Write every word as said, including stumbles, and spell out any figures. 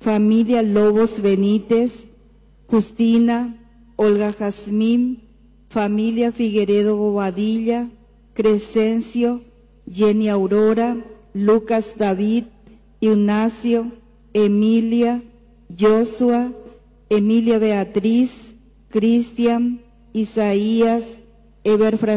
familia Lobos Benítez, Justina, Olga Jazmín, familia Figueredo Bobadilla, Crescencio, Jenny Aurora, Lucas David, Ignacio, Emilia, Joshua, Emilia Beatriz, Cristian, Isaías, Eber Francisco.